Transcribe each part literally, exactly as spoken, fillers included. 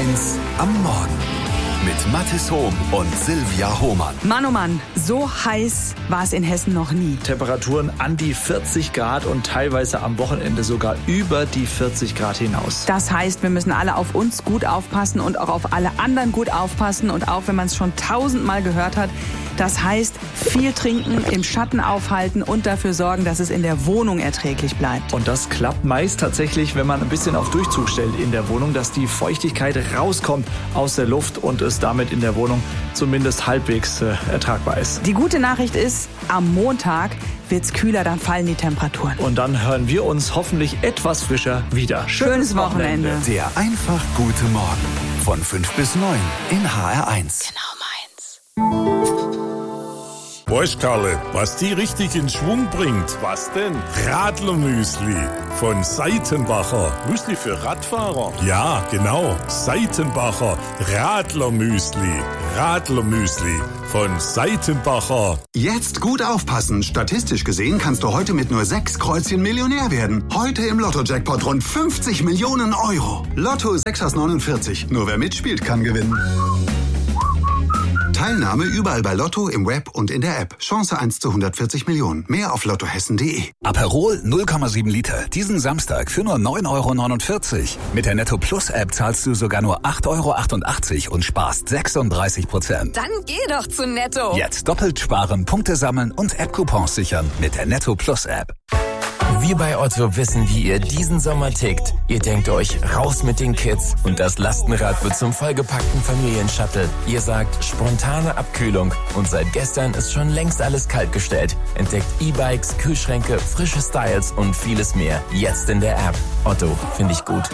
eins am Morgen. Mit Mathis Hohm und Silvia Hohmann. Mann, oh Mann, so heiß war es in Hessen noch nie. Temperaturen an die vierzig Grad und teilweise am Wochenende sogar über die vierzig Grad hinaus. Das heißt, wir müssen alle auf uns gut aufpassen und auch auf alle anderen gut aufpassen. Und auch wenn man es schon tausendmal gehört hat, das heißt, viel trinken, im Schatten aufhalten und dafür sorgen, dass es in der Wohnung erträglich bleibt. Und das klappt meist tatsächlich, wenn man ein bisschen auf Durchzug stellt in der Wohnung, dass die Feuchtigkeit rauskommt aus der Luft und es damit in der Wohnung zumindest halbwegs äh, ertragbar ist. Die gute Nachricht ist, am Montag wird's kühler, dann fallen die Temperaturen. Und dann hören wir uns hoffentlich etwas frischer wieder. Schönes, Schönes Wochenende. Wochenende. Der einfach gute Morgen von fünf bis neun in H R eins. Genau meins. Weißt Karle, was die richtig in Schwung bringt? Was denn? Radlermüsli von Seitenbacher. Müsli für Radfahrer? Ja, genau. Seitenbacher Radlermüsli. Radlermüsli von Seitenbacher. Jetzt gut aufpassen. Statistisch gesehen kannst du heute mit nur sechs Kreuzchen Millionär werden. Heute im Lotto-Jackpot rund fünfzig Millionen Euro. Lotto sechs aus neunundvierzig. Nur wer mitspielt, kann gewinnen. Teilnahme überall bei Lotto, im Web und in der App. Chance eins zu hundertvierzig Millionen. Mehr auf lottohessen punkt de. Aperol null Komma sieben Liter. Diesen Samstag für nur neun Euro neunundvierzig. Mit der Netto Plus App zahlst du sogar nur acht Euro achtundachtzig und sparst sechsunddreißig Prozent. Dann geh doch zu Netto. Jetzt doppelt sparen, Punkte sammeln und App-Coupons sichern mit der Netto Plus App. Wir bei Otto wissen, wie ihr diesen Sommer tickt. Ihr denkt euch, raus mit den Kids und das Lastenrad wird zum vollgepackten Familienshuttle. Ihr sagt, spontane Abkühlung und seit gestern ist schon längst alles kaltgestellt. Entdeckt E-Bikes, Kühlschränke, frische Styles und vieles mehr. Jetzt in der App. Otto, finde ich gut.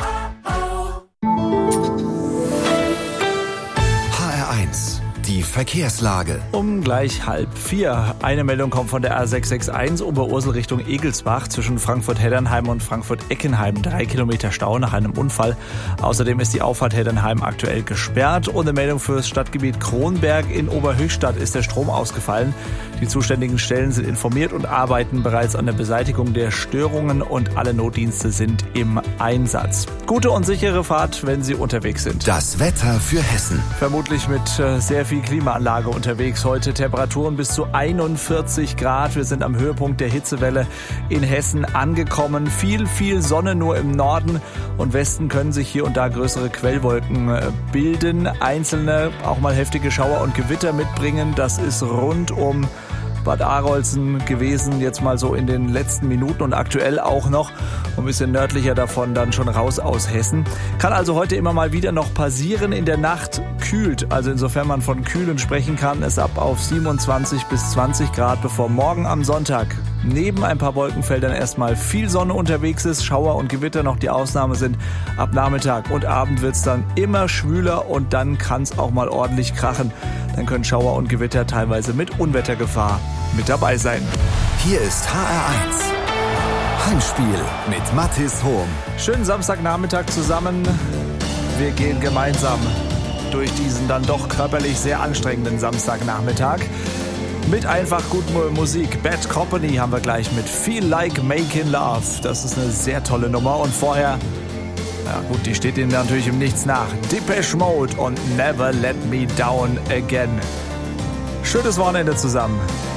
H R eins. Die Verkehrslage. Um gleich halb vier. Eine Meldung kommt von der A sechs sechs eins Oberursel Richtung Egelsbach zwischen Frankfurt-Heddernheim und Frankfurt-Eckenheim. Drei Kilometer Stau nach einem Unfall. Außerdem ist die Auffahrt Heddernheim aktuell gesperrt. Und eine Meldung für das Stadtgebiet Kronberg. In Oberhöchstadt ist der Strom ausgefallen. Die zuständigen Stellen sind informiert und arbeiten bereits an der Beseitigung der Störungen und alle Notdienste sind im Einsatz. Gute und sichere Fahrt, wenn Sie unterwegs sind. Das Wetter für Hessen. Vermutlich mit äh, sehr viel Klimaanlage unterwegs. Heute Temperaturen bis zu einundvierzig Grad. Wir sind am Höhepunkt der Hitzewelle in Hessen angekommen. Viel, viel Sonne nur im Norden und Westen können sich hier und da größere Quellwolken äh, bilden. Einzelne auch mal heftige Schauer und Gewitter mitbringen. Das ist rund um Bad Arolsen gewesen, jetzt mal so in den letzten Minuten und aktuell auch noch ein bisschen nördlicher davon dann schon raus aus Hessen. Kann also heute immer mal wieder noch passieren. In der Nacht kühlt, also insofern man von kühlen sprechen kann, es ab auf siebenundzwanzig bis zwanzig Grad, bevor morgen am Sonntag neben ein paar Wolkenfeldern erstmal viel Sonne unterwegs ist, Schauer und Gewitter noch die Ausnahme sind. Ab Nachmittag und Abend wird es dann immer schwüler und dann kann es auch mal ordentlich krachen. Dann können Schauer und Gewitter teilweise mit Unwettergefahr mit dabei sein. Hier ist H R eins. Heimspiel mit Mathis Hohm. Schönen Samstagnachmittag zusammen. Wir gehen gemeinsam durch diesen dann doch körperlich sehr anstrengenden Samstagnachmittag. Mit einfach guter Musik. Bad Company haben wir gleich mit Feel Like Making Love. Das ist eine sehr tolle Nummer. Und vorher, ja gut, die steht Ihnen natürlich im Nichts nach. Depeche Mode und Never Let Me Down Again. Schönes Wochenende zusammen.